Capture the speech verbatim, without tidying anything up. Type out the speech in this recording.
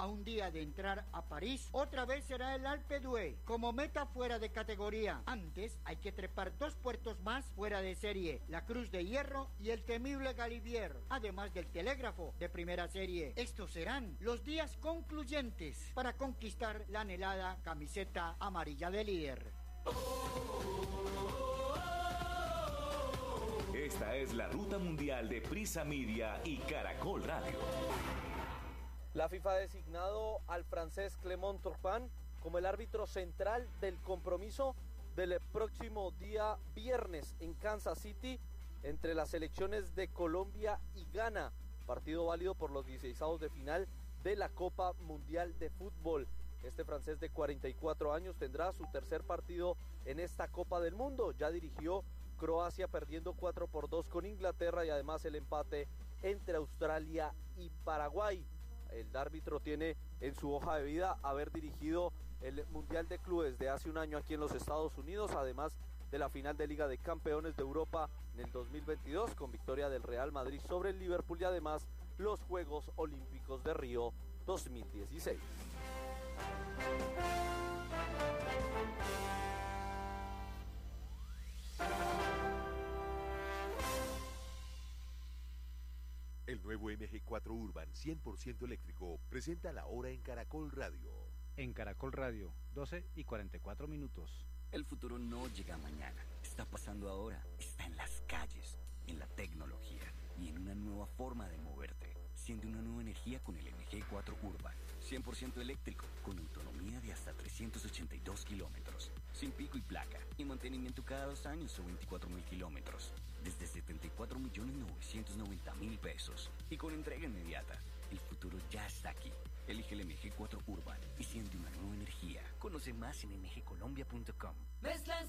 A un día de entrar a París, otra vez será el Alpe d'Huez, como meta fuera de categoría. Antes hay que trepar dos puertos más fuera de serie, la Cruz de Hierro y el temible Galibier, además del Telégrafo de primera serie. Estos serán los días concluyentes para conquistar la anhelada camiseta amarilla de líder. Esta es la ruta mundial de Prisa Media y Caracol Radio. La FIFA ha designado al francés Clément Turpin como el árbitro central del compromiso del próximo día viernes en Kansas City entre las selecciones de Colombia y Ghana, partido válido por los dieciseisavos de final de la Copa Mundial de Fútbol. Este francés de cuarenta y cuatro años tendrá su tercer partido en esta Copa del Mundo. Ya dirigió Croacia perdiendo cuatro por dos con Inglaterra y además el empate entre Australia y Paraguay. El árbitro tiene en su hoja de vida haber dirigido el Mundial de Clubes de hace un año aquí en los Estados Unidos, además de la final de Liga de Campeones de Europa en el dos mil veintidós con victoria del Real Madrid sobre el Liverpool y además los Juegos Olímpicos de Río dos mil dieciséis. El nuevo M G cuatro Urban cien por ciento eléctrico presenta la hora en Caracol Radio. En Caracol Radio, doce y cuarenta y cuatro minutos. El futuro no llega mañana, está pasando ahora, está en las calles, en la tecnología y en una nueva forma de moverte. Siente una nueva energía con el M G cuatro Urban, cien por ciento eléctrico, con autonomía de hasta trescientos ochenta y dos kilómetros, sin pico y placa, y mantenimiento cada dos años o veinticuatro mil kilómetros, desde setenta y cuatro millones novecientos noventa mil pesos, y con entrega inmediata. El futuro ya está aquí. Elige el M G cuatro Urban y siente una nueva energía. Conoce más en m g colombia punto com. Mezcla